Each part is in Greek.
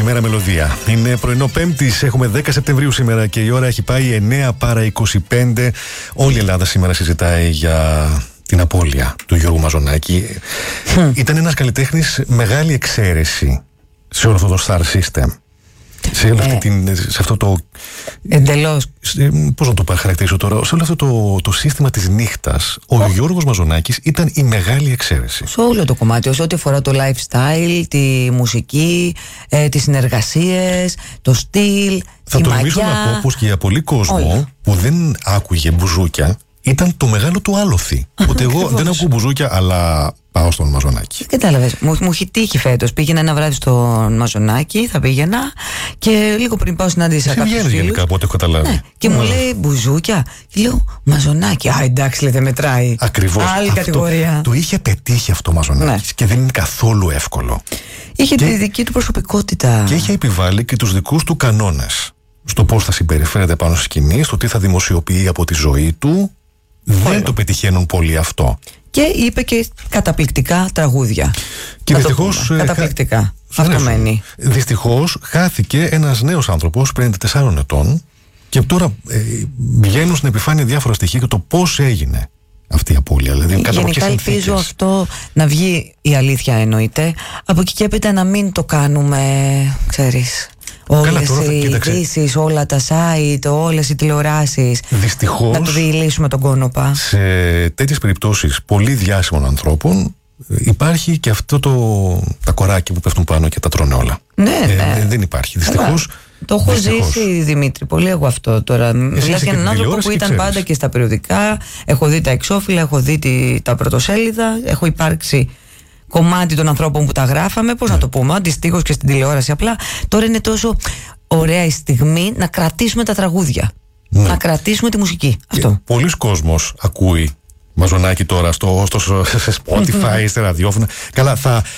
Καλημέρα Μελωδία. Είναι πρωινό Πέμπτης, έχουμε 10 Σεπτεμβρίου σήμερα και η ώρα έχει πάει 9 παρά 25. Όλη η Ελλάδα σήμερα συζητάει για την απώλεια του Γιώργου Μαζονάκη. Ήταν ένας καλλιτέχνης μεγάλη εξαίρεση σε όλο αυτό το star system. Σε αυτό το. Εντελώς. Πώς να το χαρακτηρίσω τώρα, σε όλο αυτό το σύστημα της νύχτας, ο Γιώργος Μαζονάκης ήταν η μεγάλη εξαίρεση. Σε όλο το κομμάτι, όσο ό,τι αφορά το lifestyle, τη μουσική, τις συνεργασίες, το στυλ. Θα τολμήσω να πω πως και για πολλοί κόσμο που δεν άκουγε μπουζούκια, ήταν το μεγάλο του άλοθη. Ότι εγώ δεν ακούω μπουζούκια, αλλά πάω στον Μαζονάκη. Κατάλαβες. Μου έχει τύχει φέτος. Πήγαινα ένα βράδυ στον Μαζονάκη, θα πήγαινα και λίγο πριν πάω συνάντησα κάποιους φίλους. Γενικά, από ό,τι έχω καταλάβει. Ναι. Και μου λέει μπουζούκια. Και λέω Μαζονάκη. Α, εντάξει, λέει, δεν μετράει. Ακριβώς. Άλλη κατηγορία. Το είχε πετύχει αυτό ο Μαζονάκης, ναι. Και δεν είναι καθόλου εύκολο. Είχε τη δική του προσωπικότητα. Και είχε επιβάλει και τους δικούς του κανόνες. Στο πώς θα συμπεριφέρεται πάνω στη σκηνή, στο τι θα δημοσιοποιεί από τη ζωή του. Δεν το πετυχαίνουν πολύ αυτό. Και είπε και καταπληκτικά τραγούδια. Και δυστυχώς. Καταπληκτικά. Αυτό μένει. Δυστυχώς χάθηκε ένας νέος άνθρωπος 54 ετών και τώρα βγαίνουν στην επιφάνεια διάφορα στοιχεία για το πώς έγινε αυτή η απώλεια. Δηλαδή, γενικά ελπίζω αυτό να βγει η αλήθεια, εννοείται. Από εκεί και έπειτα να μην το κάνουμε, ξέρεις. Όλες οι ειδήσεις, όλα τα site, όλες οι τηλεοράσεις. Δυστυχώς, να το διηλύσουμε τον κόνοπα. Σε τέτοιες περιπτώσεις πολύ διάσημων ανθρώπων υπάρχει και αυτό τα κοράκια που πέφτουν πάνω και τα τρώνε όλα. Ναι. Δεν υπάρχει. Δυστυχώς. Το έχω ζήσει, Δημήτρη, πολύ εγώ αυτό τώρα. Μιλάς για έναν άνθρωπο που ήταν πάντα και στα περιοδικά. Έχω δει τα εξώφυλλα, έχω δει τα πρωτοσέλιδα, έχω υπάρξει κομμάτι των ανθρώπων που τα γράφαμε, πώς να το πούμε, αντιστοίχως και στην τηλεόραση. Απλά τώρα είναι τόσο ωραία η στιγμή να κρατήσουμε τα τραγούδια. Ναι. Να κρατήσουμε τη μουσική. Αυτό. Πολλοί κόσμος ακούει Μαζονάκη τώρα στο Spotify, στα ραδιόφωνα. Καλά,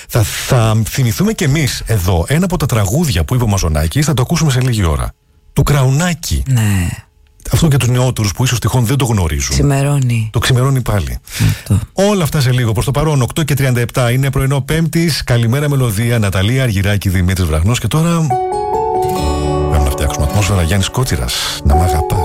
θα θυμηθούμε κι εμείς εδώ ένα από τα τραγούδια που είπε ο Μαζονάκης, θα το ακούσουμε σε λίγη ώρα. Του Κραουνάκη. Ναι. Αυτό για τους νεότερους που ίσως τυχόν δεν το γνωρίζουν. Ξημερώνει. Το ξημερώνει πάλι. Όλα αυτά σε λίγο. Προς το παρόν, 8 και 37 είναι πρωινό Πέμπτης. Καλημέρα Μελωδία, Ναταλία Αργυράκη, Δημήτρης Βραχνός. Και τώρα πρέπει να φτιάξουμε ατμόσφαιρα. Γιάννης Κότσιρας, να μ' αγαπάς.